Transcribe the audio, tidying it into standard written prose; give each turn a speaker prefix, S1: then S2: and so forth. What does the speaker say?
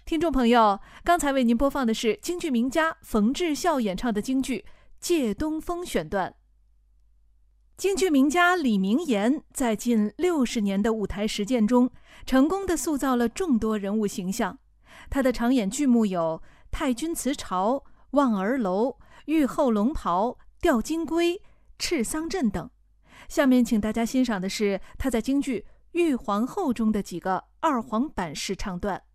S1: 听众朋友，刚才为您播放的是京剧名家冯志孝演唱的京剧《借东风》选段。京剧名家李明岩在近60年的舞台实践中，成功地塑造了众多人物形象。他的常演剧目有《太君辞朝》《望儿楼》《玉后龙袍》《吊金龟》《赤桑镇》等。下面请大家欣赏的是他在京剧《玉皇后》中的几个二黄版式唱段。